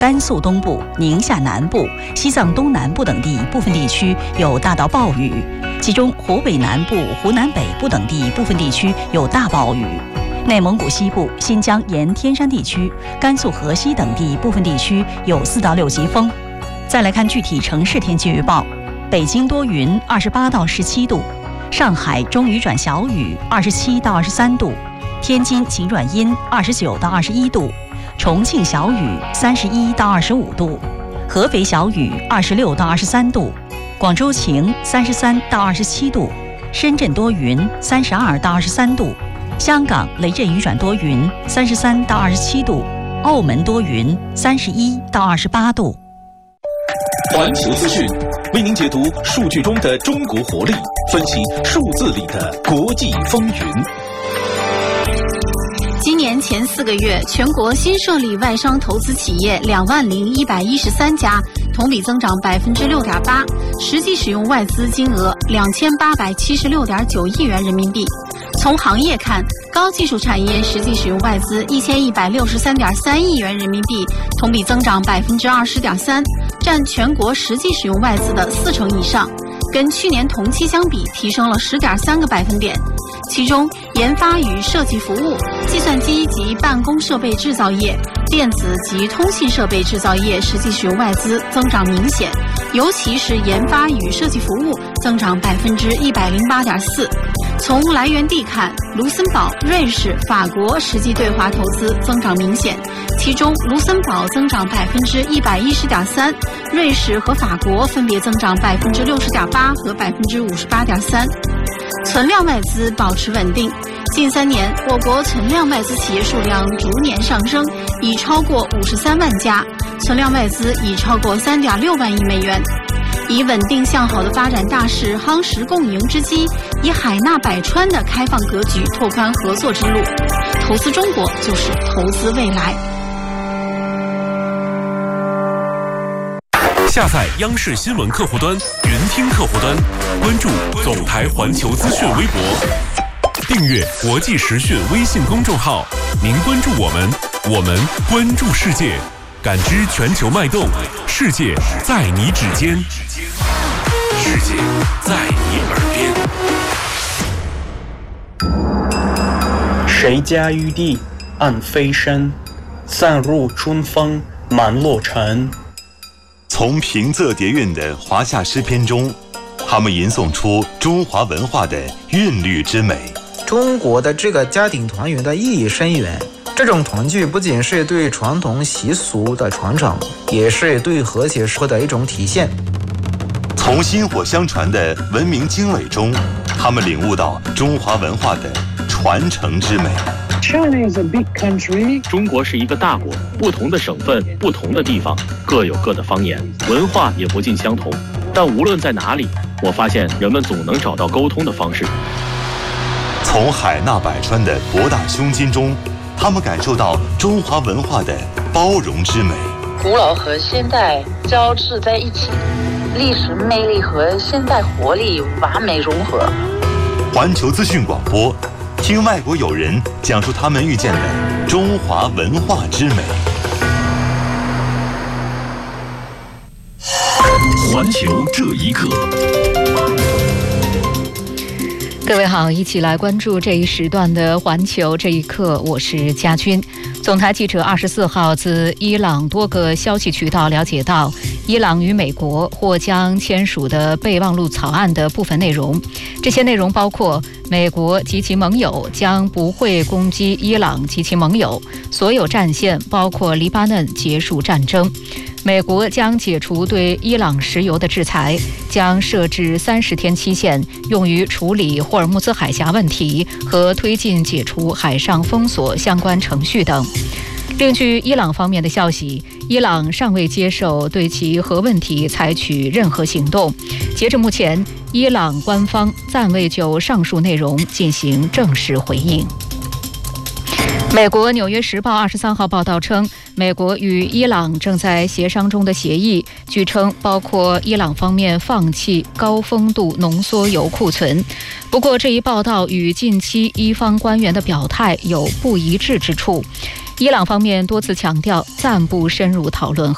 甘肃东部、宁夏南部、西藏东南部等地部分地区有大到暴雨，其中湖北南部、湖南北部等地部分地区有大暴雨。内蒙古西部、新疆沿天山地区、甘肃河西等地部分地区有4到6级风。再来看具体城市天气预报：北京多云，28到17度；上海中雨转小雨，27到23度；天津晴转阴，29到21度；重庆小雨，31到25度；合肥小雨，26到23度；广州晴，33到27度；深圳多云，32到23度；香港雷阵雨转多云，33到27度；澳门多云，31到28度。 环球资讯为您解读数据中的中国活力，分析数字里的国际风云。 今年前4个月，全国新设立外商投资企业20113家，同比增长6.8%，实际使用外资金额2876.9亿元人民币。从行业看，高技术产业实际使用外资1163.3亿元人民币，同比增长20.3%，占全国实际使用外资的40%以上，跟去年同期相比提升了10.3个百分点。其中，研发与设计服务、计算机及办公设备制造业、电子及通信设备制造业实际使用外资增长明显，尤其是研发与设计服务增长108.4%。从来源地看，卢森堡、瑞士、法国实际对华投资增长明显，其中卢森堡增长110.3%，瑞士和法国分别增长60.8%和58.3%。存量外资保持稳定，近3年，我国存量外资企业数量逐年上升，已超过53万家，存量外资已超过3.6万亿美元。以稳定向好的发展大势夯实共赢之机，以海纳百川的开放格局拓宽合作之路。投资中国就是投资未来。 下载央视新闻客户端、云听客户端，关注总台环球资讯微博，订阅国际时讯微信公众号。您关注我们，我们关注世界，感知全球脉动，世界在你指尖，世界在你耳边。谁家玉帝暗飞身，散入春风满洛尘。 从平仄叠韵的华夏诗篇中，他们吟诵出中华文化的韵律之美。 中国的这个家庭团圆的意义深远，这种团聚不仅是对传统习俗的传承，也是对和谐社会的一种体现。 从薪火相传的文明经纬中，他们领悟到中华文化的传承之美。 China is a big country. 中国是一个大国，不同的省份、不同的地方各有各的方言，文化也不尽相同。但无论在哪里，我发现人们总能找到沟通的方式。 从海纳百川的博大胸襟中，他们感受到中华文化的包容之美。 古老和现代交织在一起，历史魅力和现代活力完美融合。 环球资讯广播，听外国友人讲述他们遇见的中华文化之美。 环球这一刻。 各位好，一起来关注这一时段的环球这一刻，我是佳君。总台记者24号自伊朗多个消息渠道了解到，伊朗与美国或将签署的备忘录草案的部分内容。这些内容包括美国及其盟友将不会攻击伊朗及其盟友，所有战线包括黎巴嫩结束战争，美国将解除对伊朗石油的制裁，将设置30天期限用于处理霍尔木兹海峡问题和推进解除海上封锁相关程序等。另据伊朗方面的消息，伊朗尚未接受对其核问题采取任何行动。截至目前，伊朗官方暂未就上述内容进行正式回应。美国《纽约时报》23号报道称，美国与伊朗正在协商中的协议，据称包括伊朗方面放弃高丰度浓缩铀库存。不过，这一报道与近期伊方官员的表态有不一致之处。伊朗方面多次强调暂不深入讨论